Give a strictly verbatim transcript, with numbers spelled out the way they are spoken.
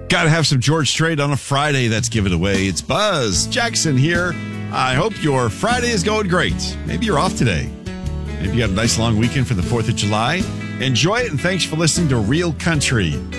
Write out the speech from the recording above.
Gotta have some George Strait on a Friday. That's Give It Away. It's Buzz Jackson here. I hope your Friday is going great. Maybe you're off today. Maybe you got a nice long weekend for the fourth of July. Enjoy it, and thanks for listening to Real Country.